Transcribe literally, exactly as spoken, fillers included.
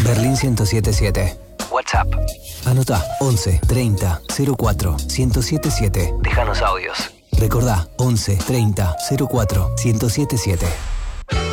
Berlín ciento siete siete. WhatsApp. Anotá once treinta cero cuatro ciento siete siete. Déjanos audios. Recordá once treinta cero cuatro ciento siete siete.